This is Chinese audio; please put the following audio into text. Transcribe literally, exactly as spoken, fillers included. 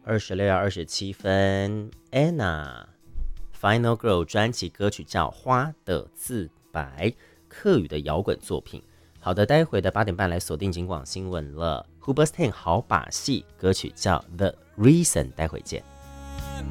二十六要二十七分 Anna Final Girl 专辑歌曲叫《花的自白》，客语的摇滚作品。好的，待会的八点半来锁定警广新闻了。Hoobastank 好把戏，歌曲叫《The Reason》，待会见。